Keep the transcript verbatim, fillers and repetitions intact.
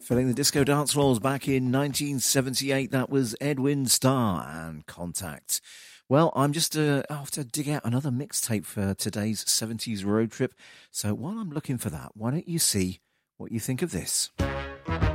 Filling the disco dance floors back in nineteen seventy-eight, that was Edwin Starr and Contact. Well, I'm just uh, after dig out another mixtape for today's seventies road trip. So while I'm looking for that, why don't you see what you think of this?